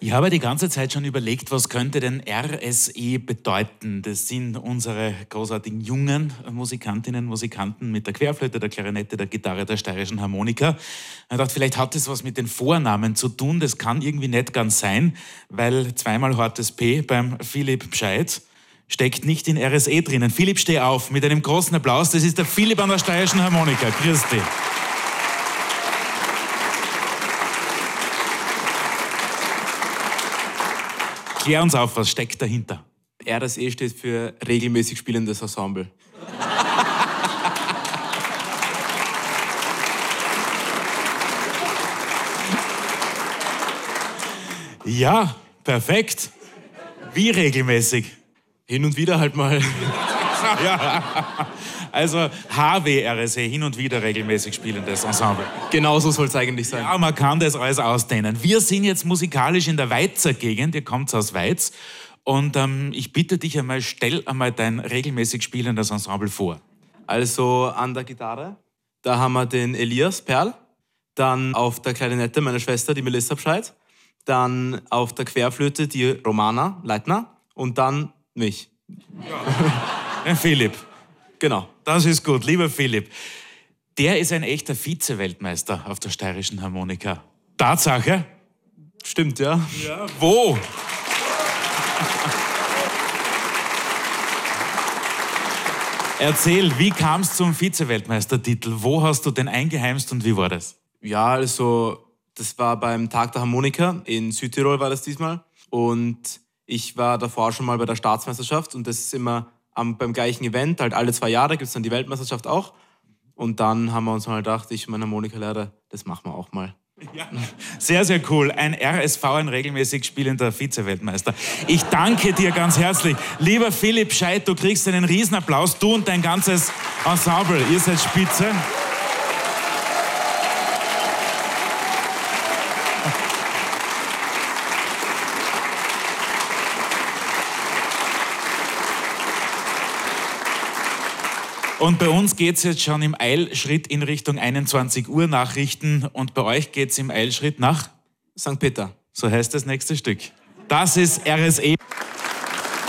Ich habe die ganze Zeit schon überlegt, was könnte denn RSE bedeuten? Das sind unsere großartigen jungen Musikantinnen und Musikanten mit der Querflöte, der Klarinette, der Gitarre, der steirischen Harmonika. Ich dachte, vielleicht hat das was mit den Vornamen zu tun. Das kann irgendwie nicht ganz sein, weil zweimal hartes P beim Philipp Bescheid steckt nicht in RSE drinnen. Philipp, steh auf mit einem großen Applaus. Das ist der Philipp an der steirischen Harmonika. Grüß dich. Klär uns auf, was steckt dahinter? RSE steht für regelmäßig spielendes Ensemble. Ja, perfekt. Wie regelmäßig? Hin und wieder halt mal. Ja. Also HWRSE, hin und wieder regelmäßig spielendes Ensemble. Genauso soll es eigentlich sein. Ja, man kann das alles ausdehnen. Wir sind jetzt musikalisch in der Weizer Gegend, ihr kommt aus Weiz. Und ich bitte dich einmal, stell einmal dein regelmäßig spielendes Ensemble vor. Also an der Gitarre, da haben wir den Elias Perl. Dann auf der Klarinette meine Schwester, die Melissa Bescheid. Dann auf der Querflöte die Romana Leitner. Und dann mich. Den Philipp. Genau. Das ist gut, lieber Philipp. Der ist ein echter Vize-Weltmeister auf der steirischen Harmonika. Tatsache? Stimmt, ja. Ja. Wo? Erzähl, wie kam es zum Vize-Weltmeistertitel? Wo hast du den eingeheimst und wie war das? Ja, also das war beim Tag der Harmonika in Südtirol war das diesmal. Und ich war davor schon mal bei der Staatsmeisterschaft und das ist immer beim gleichen Event, halt alle 2 Jahre gibt es dann die Weltmeisterschaft auch. Und dann haben wir uns mal gedacht, ich und mein Harmonikalehrer, das machen wir auch mal. Ja. Sehr, sehr cool. Ein RSV, ein regelmäßig spielender Vize-Weltmeister. Ich danke dir ganz herzlich. Lieber Philipp Scheidt, du kriegst einen Riesenapplaus. Du und dein ganzes Ensemble. Ihr seid spitze. Und bei uns geht es jetzt schon im Eilschritt in Richtung 21 Uhr Nachrichten und bei euch geht es im Eilschritt nach St. Peter. So heißt das nächste Stück. Das ist RSE.